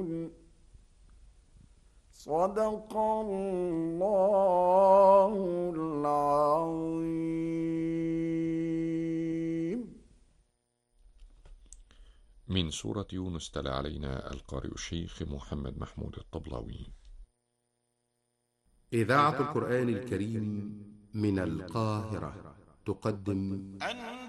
صدق الله العظيم. من سورة يونس تلا علينا القارئ الشيخ محمد محمود الطبلاوي. إذاعة القرآن الكريم من القاهرة تقدم